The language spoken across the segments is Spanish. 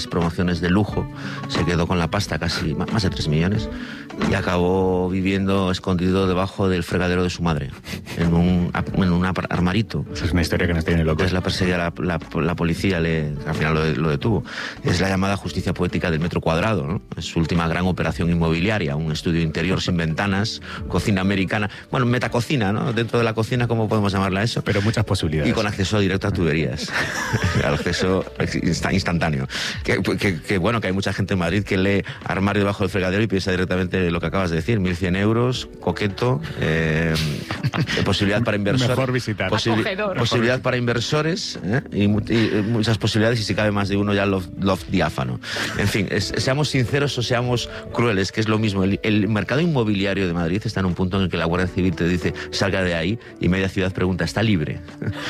promociones de lujo, se quedó con la pasta, casi más de 3 millones, y acabó viviendo escondido debajo del fregadero de su madre, en un armarito. Es una historia que nos tiene locos. Entonces la perseguía la policía, al final lo detuvo. Es la llamada justicia poética del metro cuadrado, ¿no? Es su última gran operación inmobiliaria, un estudio interior sin ventanas, cocina americana, bueno, metacocina, ¿no? Dentro de la cocina, ¿cómo podemos llamarla eso? Pero muchas posibilidades. Y con acceso directo a tuberías, al acceso instantáneo. Que bueno, que hay mucha gente en Madrid que lee armario debajo del fregadero y piensa directamente lo que acabas de decir, 1.100 euros, coqueto, posibilidad para inversores. Mejor visitar. Posibilidad para inversores, y muchas posibilidades, y si cabe más de uno ya loft diáfano. En fin, seamos sinceros o seamos crueles, que es lo mismo. El mercado inmobiliario de Madrid está en un punto en el que la Guardia Civil te dice salga de ahí, y media ciudad pregunta, ¿está libre?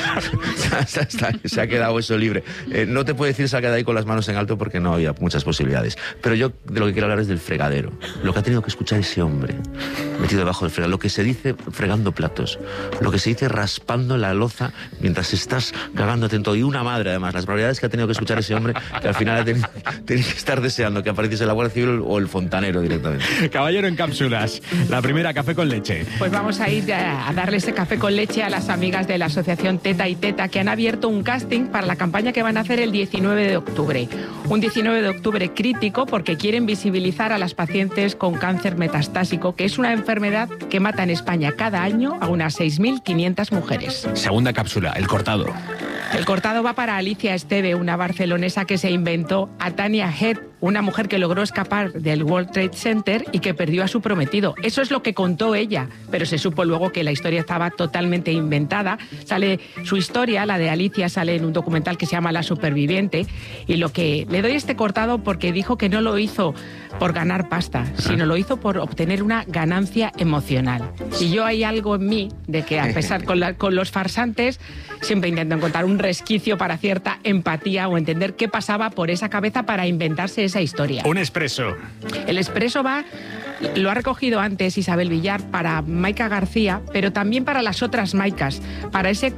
Se ha quedado eso libre. No te puedo decir salga de ahí con las manos en alto porque no había muchas posibilidades. Pero yo de lo que quiero hablar es del fregadero. Lo que ha tenido que escuchar ese hombre metido debajo del fregadero. Lo que se dice fregando platos. Lo que se dice raspando la loza mientras estás cagándote en todo. Y una madre, además. Las probabilidades que ha tenido que escuchar ese hombre, que al final tiene que estar deseando que apareciese la Guardia Civil o el fontanero directamente. Caballero en cápsulas. La primera, café con leche. Pues vamos a ir a darle ese café con leche a las amigas de la asociación Teta y Teta, que han abierto un casting para la campaña que van a hacer el 19 de octubre. Un 19 de octubre crítico porque quieren visibilizar a las pacientes con cáncer metastásico, que es una enfermedad que mata en España cada año a unas 6.500 mujeres. Segunda cápsula, el cortado. El cortado va para Alicia Esteve, una barcelonesa que se inventó a Tania Head, una mujer que logró escapar del World Trade Center y que perdió a su prometido. Eso es lo que contó ella, pero se supo luego que la historia estaba totalmente inventada. Sale su historia, la de Alicia, sale en un documental que se llama La Superviviente, y lo que le doy este cortado porque dijo que no lo hizo por ganar pasta, sino lo hizo por obtener una ganancia emocional. Y yo hay algo en mí de que, a pesar con los farsantes, siempre intento encontrar un resquicio para cierta empatía o entender qué pasaba por esa cabeza para inventarse esa historia. Un expreso. El expreso lo ha recogido antes Isabel Villar para Maika García, pero también para las otras Maicas, para ese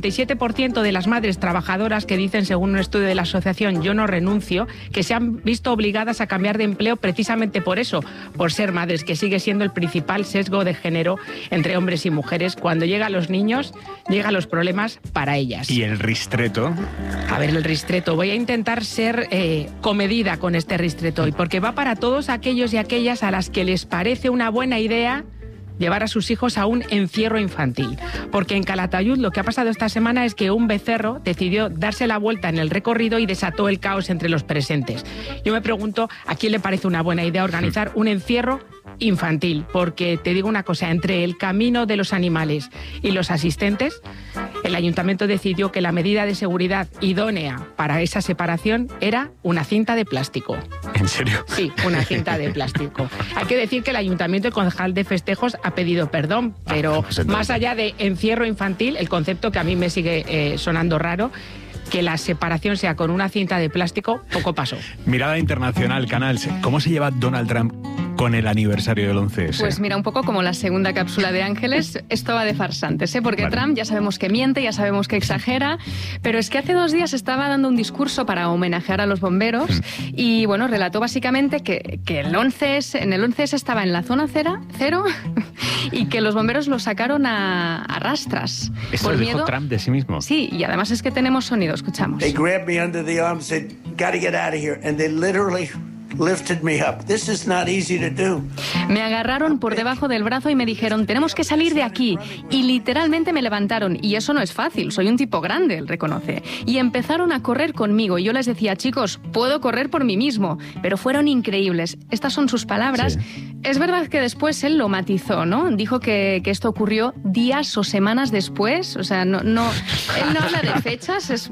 47% de las madres trabajadoras que dicen, según un estudio de la asociación Yo No Renuncio, que se han visto obligadas a cambiar de empleo precisamente por eso, por ser madres, que sigue siendo el principal sesgo de género entre hombres y mujeres. Cuando llegan los niños, llegan los problemas para ellas. ¿Y el ristreto? A ver, el ristreto. Voy a intentar ser comedida con este ristreto, y porque va para todos aquellos y aquellas a las que les parece una buena idea llevar a sus hijos a un encierro infantil. Porque en Calatayud lo que ha pasado esta semana es que un becerro decidió darse la vuelta en el recorrido y desató el caos entre los presentes. Yo me pregunto a quién le parece una buena idea organizar un encierro infantil, porque te digo una cosa, entre el camino de los animales y los asistentes, el ayuntamiento decidió que la medida de seguridad idónea para esa separación era una cinta de plástico. ¿En serio? Sí, una cinta de plástico. Hay que decir que el ayuntamiento, el concejal de festejos, ha pedido perdón, pero más allá de encierro infantil, el concepto que a mí me sigue sonando raro, que la separación sea con una cinta de plástico, poco pasó. Mirada internacional, Canals. ¿Cómo se lleva Donald Trump con el aniversario del 11S? Pues mira, un poco como la segunda cápsula de Ángeles, esto va de farsantes, ¿eh? Porque vale. Trump ya sabemos que miente, ya sabemos que exagera, pero es que hace 2 días estaba dando un discurso para homenajear a los bomberos y, bueno, relató básicamente que el 11S, en el 11S estaba en la zona cero y que los bomberos lo sacaron a rastras. ¿Eso lo dijo Trump de sí mismo? Sí, y además es que tenemos sonido, escuchamos. They grabbed me under the arm and said, "Gotta get out of here," and they literally lifted me up. This is not easy to do. Me agarraron por debajo del brazo y me dijeron, tenemos que salir de aquí. Y literalmente me levantaron. Y eso no es fácil, soy un tipo grande, él reconoce. Y empezaron a correr conmigo. Y yo les decía, chicos, puedo correr por mí mismo. Pero fueron increíbles. Estas son sus palabras. Sí. Es verdad que después él lo matizó, ¿no? Dijo que esto ocurrió días o semanas después. O sea, él no habla de fechas. Es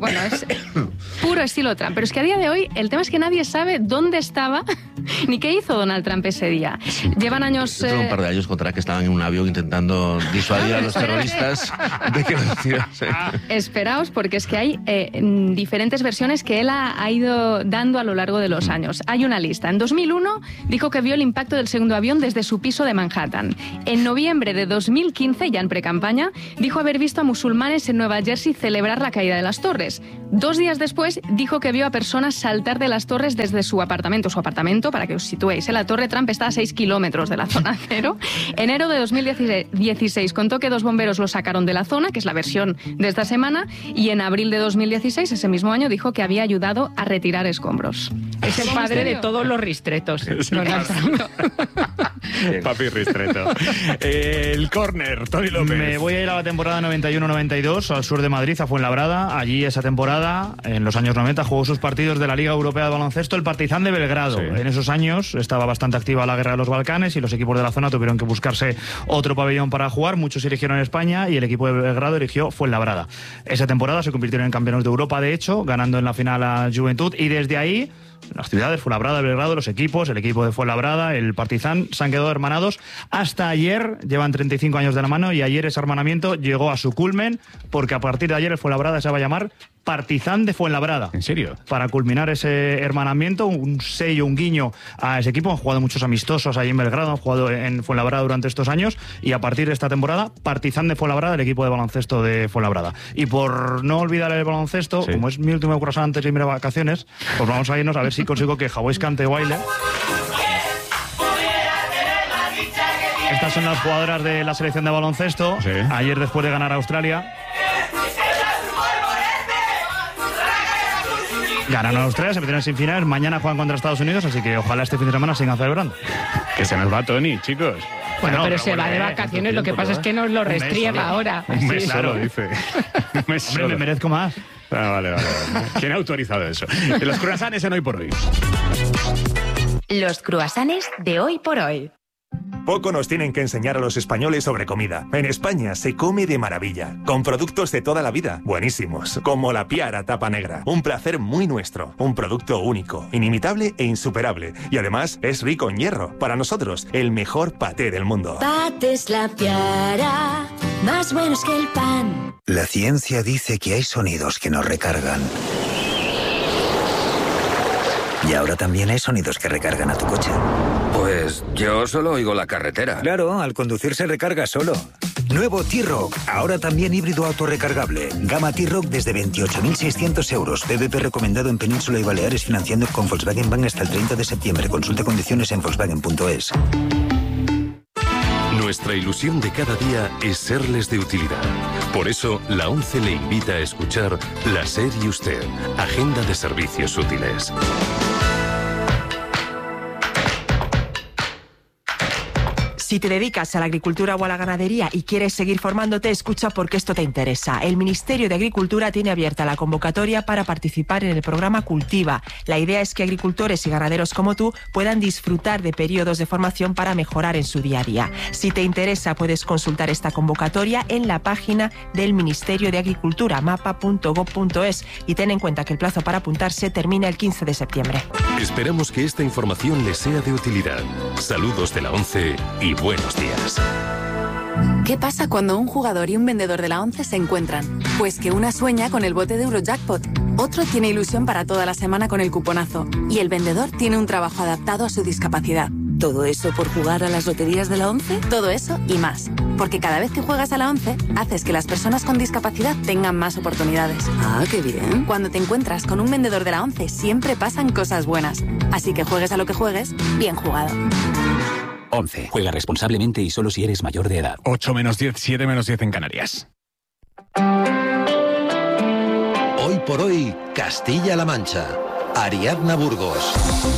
puro estilo Trump. Pero es que a día de hoy el tema es que nadie sabe dónde estaba ni qué hizo Donald Trump ese día. Llevan años... Yo un par de años contará que estaban en un avión intentando disuadir a los terroristas de que lo hicieran. Esperaos, porque es que hay diferentes versiones que él ha ido dando a lo largo de los años. Hay una lista. En 2001 dijo que vio el impacto del segundo avión avión desde su piso de Manhattan. En noviembre de 2015, ya en precampaña, dijo haber visto a musulmanes en Nueva Jersey celebrar la caída de las torres. 2 días después, dijo que vio a personas saltar de las torres desde su apartamento. Su apartamento, para que os situéis, la Torre Trump está a 6 kilómetros de la zona cero. Enero de 2016 contó que 2 bomberos lo sacaron de la zona, que es la versión de esta semana, y en abril de 2016, ese mismo año, dijo que había ayudado a retirar escombros. Es el padre de todos los ristretos. Papi ristreto. El córner, Toni López. Me voy a ir a la temporada 91-92 al sur de Madrid, a Fuenlabrada. Allí esa temporada, en los años 90, jugó sus partidos de la Liga Europea de Baloncesto el Partizan de Belgrado. Sí. En esos años estaba bastante activa la guerra de los Balcanes y los equipos de la zona tuvieron que buscarse otro pabellón para jugar. Muchos eligieron España y el equipo de Belgrado eligió Fuenlabrada. Esa temporada se convirtieron en campeones de Europa, de hecho, ganando en la final a Juventud, y desde ahí las ciudades, Fuenlabrada, Belgrado, los equipos, el equipo de Fuenlabrada, el Partizan, se han quedado hermanados hasta ayer. Llevan 35 años de la mano y ayer ese hermanamiento llegó a su culmen, porque a partir de ayer el Fuenlabrada se va a llamar Partizan de Fuenlabrada. ¿En serio? Para culminar ese hermanamiento, un sello, un guiño a ese equipo. Han jugado muchos amistosos ahí en Belgrado, han jugado en Fuenlabrada durante estos años, y a partir de esta temporada, Partizan de Fuenlabrada, el equipo de baloncesto de Fuenlabrada. Y por no olvidar el baloncesto, sí, como es mi último croissant antes de irme de vacaciones, pues vamos a irnos a ver si consigo que Javois cante baile. Estas son las jugadoras de la selección de baloncesto. Sí. Ayer, después de ganar a Australia, ganaron a Australia, se metieron en semifinales. Mañana juegan contra Estados Unidos, así que ojalá este fin de semana sigan celebrando. Que se nos va Toni, chicos. Bueno, pero se va de vacaciones, lo que pasa es que nos lo restriega ahora. Un mes solo, dice. Un mes solo. Hombre, me merezco más. Ah, vale. ¿Quién ha autorizado eso? Los croissants en Hoy por Hoy. Los croissants de Hoy por Hoy. Poco nos tienen que enseñar a los españoles sobre comida. En España se come de maravilla, con productos de toda la vida, buenísimos, como la Piara Tapa Negra. Un placer muy nuestro, un producto único, inimitable e insuperable. Y además es rico en hierro. Para nosotros, el mejor paté del mundo. Patés La Piara, más buenos que el pan. La ciencia dice que hay sonidos que nos recargan. Y ahora también hay sonidos que recargan a tu coche. Pues yo solo oigo la carretera. Claro, al conducir se recarga solo. Nuevo T-Roc, ahora también híbrido autorrecargable. Gama T-Roc desde 28.600 euros. PVP recomendado en Península y Baleares, financiando con Volkswagen Bank hasta el 30 de septiembre. Consulta condiciones en Volkswagen.es. Nuestra ilusión de cada día es serles de utilidad. Por eso, la ONCE le invita a escuchar La SER y Usted, Agenda de Servicios Útiles. Si te dedicas a la agricultura o a la ganadería y quieres seguir formándote, escucha porque esto te interesa. El Ministerio de Agricultura tiene abierta la convocatoria para participar en el programa Cultiva. La idea es que agricultores y ganaderos como tú puedan disfrutar de periodos de formación para mejorar en su día a día. Si te interesa, puedes consultar esta convocatoria en la página del Ministerio de Agricultura, mapa.gov.es, y ten en cuenta que el plazo para apuntarse termina el 15 de septiembre. Esperamos que esta información les sea de utilidad. Saludos de la ONCE y buenos días. ¿Qué pasa cuando un jugador y un vendedor de la ONCE se encuentran? Pues que una sueña con el bote de Eurojackpot, otro tiene ilusión para toda la semana con el cuponazo y el vendedor tiene un trabajo adaptado a su discapacidad. ¿Todo eso por jugar a las loterías de la ONCE? Todo eso y más. Porque cada vez que juegas a la ONCE, haces que las personas con discapacidad tengan más oportunidades. Ah, qué bien. Cuando te encuentras con un vendedor de la ONCE, siempre pasan cosas buenas. Así que juegues a lo que juegues, bien jugado. 11. Juega responsablemente y solo si eres mayor de edad. 8 menos 10, 7 menos 10 en Canarias. Hoy por hoy, Castilla-La Mancha. Ariadna Burgos.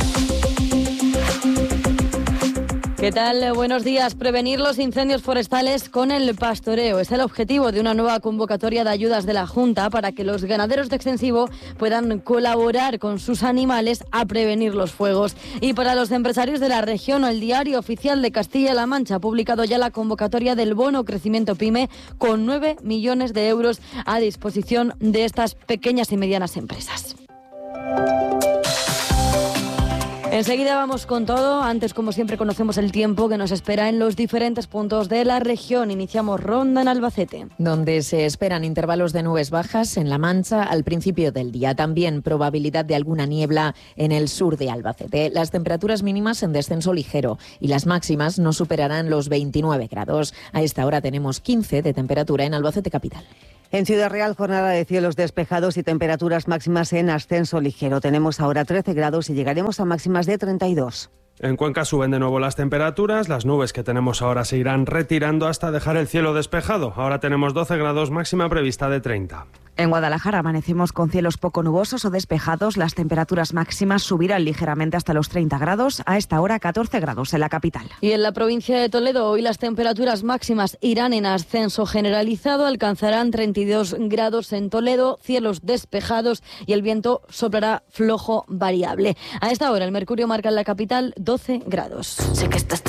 ¿Qué tal? Buenos días. Prevenir los incendios forestales con el pastoreo es el objetivo de una nueva convocatoria de ayudas de la Junta para que los ganaderos de extensivo puedan colaborar con sus animales a prevenir los fuegos. Y para los empresarios de la región, el Diario Oficial de Castilla-La Mancha ha publicado ya la convocatoria del Bono Crecimiento PYME con 9 millones de euros a disposición de estas pequeñas y medianas empresas. Enseguida vamos con todo. Antes, como siempre, conocemos el tiempo que nos espera en los diferentes puntos de la región. Iniciamos ronda en Albacete, donde se esperan intervalos de nubes bajas en La Mancha al principio del día. También probabilidad de alguna niebla en el sur de Albacete. Las temperaturas mínimas en descenso ligero y las máximas no superarán los 29 grados. A esta hora tenemos 15 de temperatura en Albacete capital. En Ciudad Real, jornada de cielos despejados y temperaturas máximas en ascenso ligero. Tenemos ahora 13 grados y llegaremos a máximas de 32. En Cuenca suben de nuevo las temperaturas, las nubes que tenemos ahora se irán retirando hasta dejar el cielo despejado. Ahora tenemos 12 grados, máxima prevista de 30. En Guadalajara amanecemos con cielos poco nubosos o despejados. Las temperaturas máximas subirán ligeramente hasta los 30 grados. A esta hora 14 grados en la capital. Y en la provincia de Toledo hoy las temperaturas máximas irán en ascenso generalizado. Alcanzarán 32 grados en Toledo, cielos despejados y el viento soplará flojo variable. A esta hora el mercurio marca en la capital 12 grados. Sé que estás